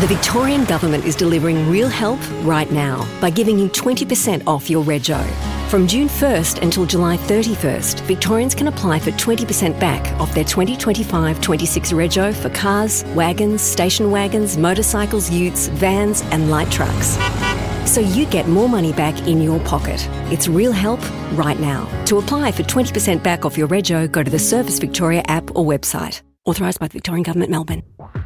The Victorian Government is delivering real help right now by giving you 20% off your rego. From June 1st until July 31st, Victorians can apply for 20% back off their 2025-26 rego for cars, wagons, station wagons, motorcycles, utes, vans and light trucks. So you get more money back in your pocket. It's real help right now. To apply for 20% back off your rego, go to the Service Victoria app or website. Authorised by the Victorian Government, Melbourne.